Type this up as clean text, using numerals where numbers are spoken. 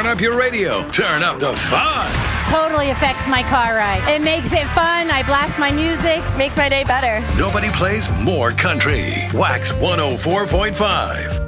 up your radio. Turn up the fun. Totally affects my car ride. It makes it fun. I blast my music. Makes my day better. Nobody plays more country. Wax 104.5.